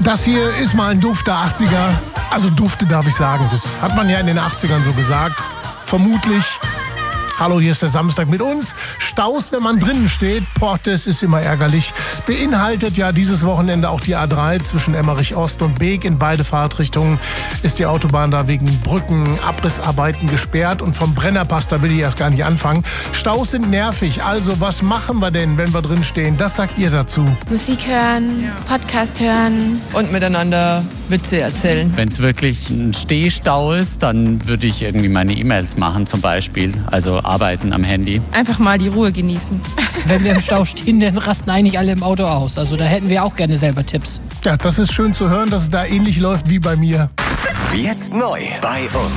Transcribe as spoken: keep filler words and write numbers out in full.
Das hier ist mal ein Duft der achtziger. Also Dufte darf ich sagen. Das hat man ja in den achtzigern so gesagt. Vermutlich. Hallo, hier ist der Samstag mit uns. Staus, wenn man drinnen steht. Boah, das ist immer ärgerlich. Beinhaltet ja dieses Wochenende auch die A drei zwischen Emmerich Ost und Beek. In beide Fahrtrichtungen ist die Autobahn da wegen Brücken, Abrissarbeiten gesperrt. Und vom Brennerpass, da will ich erst gar nicht anfangen. Staus sind nervig. Also, was machen wir denn, wenn wir drin stehen? Das sagt ihr dazu. Musik hören, Podcast hören. Und miteinander Witze erzählen. Wenn es wirklich ein Stehstau ist, dann würde ich irgendwie meine E-Mails machen zum Beispiel. Also arbeiten am Handy. Einfach mal die Ruhe genießen. Wenn wir im Stau stehen, dann rasten eigentlich alle im Auto aus. Also da hätten wir auch gerne selber Tipps. Ja, das ist schön zu hören, dass es da ähnlich läuft wie bei mir. Jetzt neu bei uns.